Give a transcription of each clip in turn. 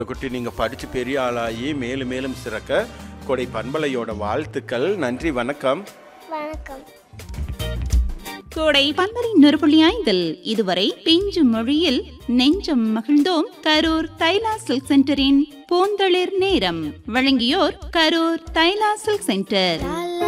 குட்டி நீங்க படிச்சு பெரிய ஆளாகி மேலும் மேலும் சிறக்க கொடை பண்பலையோட வாழ்த்துக்கள். நன்றி, வணக்கம். வணக்கம். கோடை பண்பலை 100.5 இதுவரை பிஞ்சு மொழியில் நெஞ்சம் மகிழ்ந்தோம். கரூர் தைலா சில்க் சென்டரின் பூந்தளிர் நேரம் வழங்கியோர் கரூர் தைலா சில்க் சென்டர்.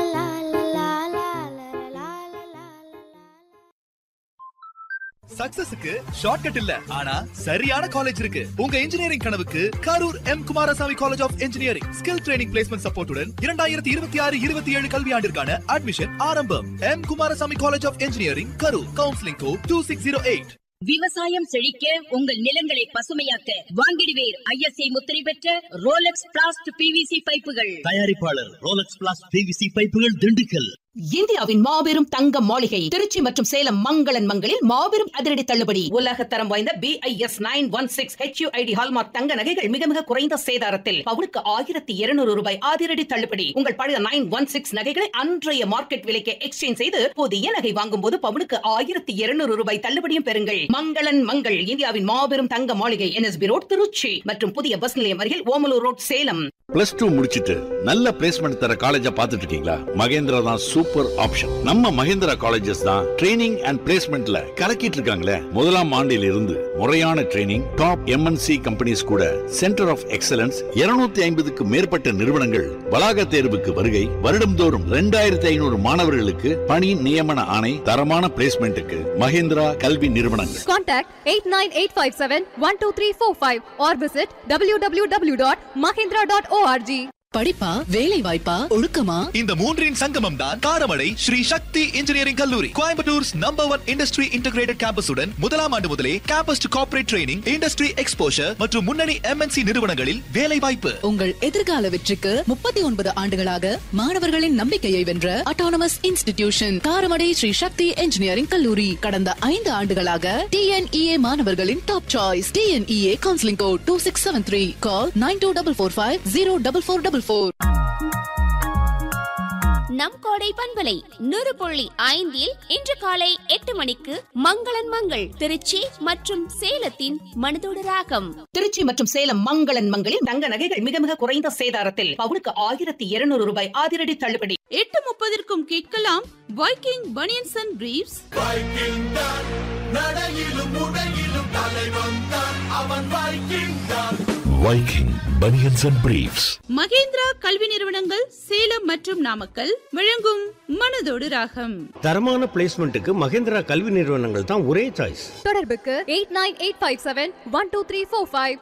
சக்சஸுக்கு ஷார்ட்கட் இல்ல, ஆனா சரியான காலேஜ் இருக்கு. உங்க இன்ஜினியரிங் கனவுக்கு Karur M Kumaraswamy college of engineering skill training placement சப்போர்ட்டுடன் 2026-27 கல்வியாண்டிற்கான அட்மிஷன் ஆரம்பம். M Kumaraswamy college of engineering Karur. Counselling code 2608. விவசாயம் செழிக்க உங்கள் நிலங்களை பசுமையாக்க வாங்கிடுவேர் ஐஎஸ்ஐ முத்திரை பெற்ற ரோலக்ஸ் பிளாஸ்ட் பிவிசி பைப்புகள். தயாரிப்பாளர் ரோலக்ஸ் பிளாஸ்ட் பிவிசி பைப்புகள், திண்டுக்கல். இந்தியாவின் மாபெரும் தங்க மாளிகை திருச்சி மற்றும் சேலம் மங்களன் மங்களில் மாபெரும் அதிரடி தள்ளுபடி. உலக தரம் வாய்ந்த BIS 916 HUID ஹால்மார்க் தங்க நகைகள் மிக மிக குறைந்த சேதாரத்தில் பவுனுக்கு 1200 ரூபாய் அதிரடி தள்ளுபடி. உங்கள் பழைய 916 நகைகளை அன்றைய மார்க்கெட் விலைக்கு எக்ஸ்சேஞ்ச் செய்து புதிய நகை வாங்கும் போது பவுனுக்கு 1200 ரூபாய் தள்ளுபடியும் பெறுங்கள். மங்களன் மங்கள் இந்தியாவின் மாபெரும் தங்க மாளிகை NSB ரோட் திருச்சி மற்றும் புதிய பஸ் நிலையம் அருகில் ஓமலூர் ரோட் சேலம். +2 முடிச்சிட்டு நல்ல பிளேஸ்மெண்ட் தர காலேஜா பாத்துட்டு இருக்கீங்களா? மகேந்திரா தான் சூப்பர் ஆப்ஷன். நம்ம மகேந்திரா காலேஜஸ் தான் ட்ரைனிங் அண்ட் பிளேஸ்மெண்ட்ல கலக்கிட்டு இருக்காங்களே. முதலாம் ஆண்டில் இருந்து முறையான ட்ரைனிங், டாப் MNC கம்பெனிஸ் கூட சென்டர் ஆஃப் எக்ஸலன்ஸ் 250க்கு மேற்பட்ட நிறுவனங்கள் வளாக தேர்வுக்கு வருகை. வருடம்தோறும் 2500 மாணவர்களுக்கு பணி நியமன ஆணை. தரமான பிளேஸ்மெண்ட்டுக்கு மகேந்திரா கல்வி நிறுவனங்கள். Contact 8985712345 or visit www.mahindra.org. படிப்பா, வேலை வாய்ப்பா, ஒழுக்கமா, இந்த மூன்றின் சங்கமம் தான் காரமடை ஸ்ரீ சக்தி இன்ஜினியரிங் கல்லூரி. கோயம்புத்தூர்ஸ் நம்பர் 1 இண்டஸ்ட்ரி இன்டகிரேட்டட் கேம்பஸுடன் முதலாம் ஆண்டு முதலே campus to corporate training, industry exposure மற்றும் முன்னணி MNC நிறுவனங்களில் வேலை வாய்ப்பு. உங்கள் எதிர்கால வெற்றிக்கு 39 ஆண்டுகளாக மாணவர்களின் நம்பிக்கையை வென்ற அட்டானமஸ் இன்ஸ்டிடியூஷன் காரமடை ஸ்ரீ சக்தி இன்ஜினியரிங் கல்லூரி. கடந்த 5 ஆண்டுகளாக TNEA மாணவர்களின் top choice. TNEA counselling code 2673. கால் 9244504444. நம் கோடை பண்பலை 100.5 இன்று காலை 8 மணிக்கு மங்களன் மங்கள் திருச்சி மற்றும் சேலத்தின் மனதோடு ராகம். திருச்சி மற்றும் சேலம் மங்களன் மங்களில் தங்க நகைகள் மிக மிக குறைந்த சேதாரத்தில் பவுனுக்கு 1200 ரூபாய் அதிரடி தள்ளுபடி. 8:30 கேட்கலாம் Viking banians and briefs. Viking banians and briefs. Mahindra கல்வி நிறுவனங்கள் சேலம் மற்றும் நாமக்கல் வழங்கும் மனதோடு ராகம். தரமான பிளேஸ்மெண்ட்டுக்கு மகேந்திரா கல்வி நிறுவனங்கள் தான் ஒரே சாய்ஸ். தொடர்புக்கு 8985712345.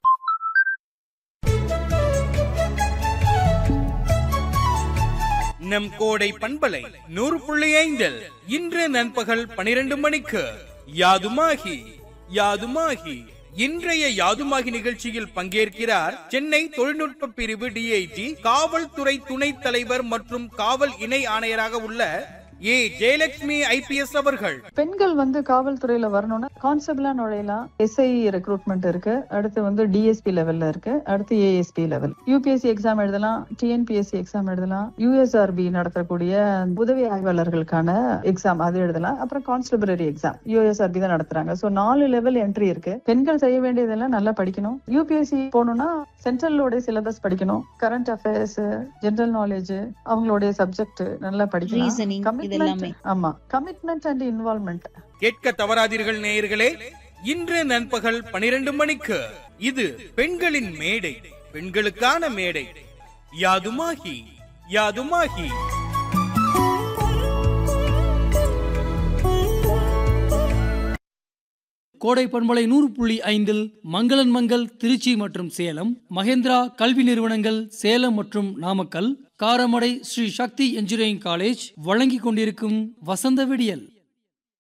நம் கோடை பண்பலை 100.5 இன்று நண்பகல் 12 மணிக்கு யாதுமாகி யாதுமாகி. இன்றைய யாதுமாகி நிகழ்ச்சியில் பங்கேற்கிறார் சென்னை தொழில்நுட்ப பிரிவு DIG காவல்துறை துணைத் தலைவர் மற்றும் காவல் இணை ஆணையராக உள்ள ஜெயலட்சுமி IPS அவர்கள். பெண்கள் காவல்துறையில வரணும்னா கான்ஸ்டபிளா நுழையலாம். SI ரெக்ரூட்மெண்ட் இருக்கு. அடுத்து DSP லெவல்ல இருக்கு. அடுத்து ASP லெவல். UPSC எக்ஸாம் எழுதலாம், TNPSC எக்ஸாம் எழுதலாம், USRB நடத்தக்கூடிய உதவி ஆய்வாளர்களுக்கான எக்ஸாம் அது எழுதலாம். அப்புறம் கான்ஸ்டபிளரி எக்ஸாம் USRB தான் நடத்துறாங்க. சோ 4 லெவல் என்ட்ரி இருக்கு. பெண்கள் செய்ய வேண்டியதெல்லாம் நல்லா படிக்கணும். UPSC போகணும்னா சென்ட்ரலோட சிலபஸ் படிக்கணும். கரண்ட் அஃபேர்ஸ், ஜெனரல் நாலேஜ், அவங்களுடைய சப்ஜெக்ட் நல்லா படிக்கணும். Commitment and involvement. கேட்க தவறாதீர்கள் நேயர்களே. இன்று நண்பகல் 12 மணிக்கு இது பெண்களின் மேடை, பெண்களுக்கான மேடை. யாதுமாகி யாதுமாகி. கோடை பண்பலை 100.5 மங்களன் மங்கள் திருச்சி மற்றும் சேலம், மகேந்திரா கல்வி நிறுவனங்கள் சேலம் மற்றும் நாமக்கல், காரமடை ஸ்ரீ சக்தி இன்ஜினியரிங் காலேஜ் வழங்கிக் கொண்டிருக்கும் வசந்த விடியல்.